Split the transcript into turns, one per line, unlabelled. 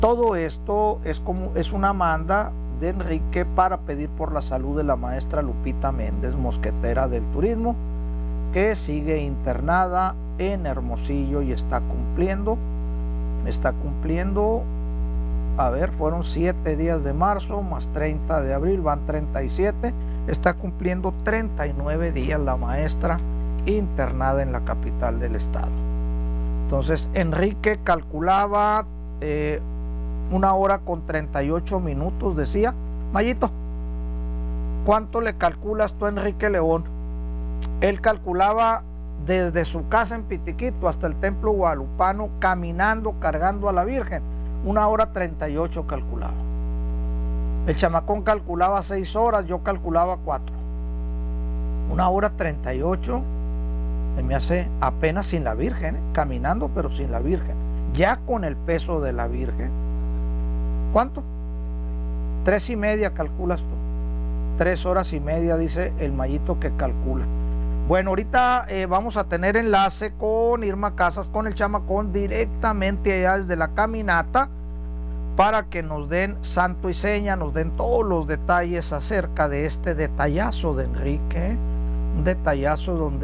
Todo esto es una manda de Enrique para pedir por la salud de la maestra Lupita Méndez, mosquetera del turismo, que sigue internada en Hermosillo y está cumpliendo, fueron 7 días de marzo más 30 de abril, van 37, está cumpliendo 39 días la maestra internada en la capital del estado. Entonces Enrique calculaba 1 hora con 38 minutos, decía. Mayito, ¿cuánto le calculas tú a Enrique León? Él calculaba desde su casa en Pitiquito hasta el templo guadalupano, caminando, cargando a la Virgen, 1 hora 38 calculaba. El chamacón calculaba 6 horas, yo calculaba 4. 1 hora 38 se me hace apenas sin la Virgen, caminando pero sin la Virgen. Ya con el peso de la Virgen, ¿cuánto? 3:30 calculas tú. 3 horas y media, dice el Mayito que calcula. Bueno, ahorita vamos a tener enlace con Irma Casas, con el chamacón, directamente allá desde la caminata, para que nos den santo y seña, nos den todos los detalles acerca de este detallazo de Enrique, un detallazo donde